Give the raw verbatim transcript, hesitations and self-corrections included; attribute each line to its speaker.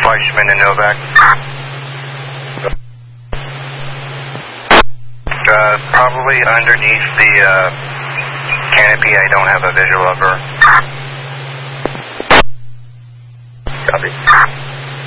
Speaker 1: Fleischman and Novak. Uh, probably underneath the uh, canopy. I don't have a visual of her.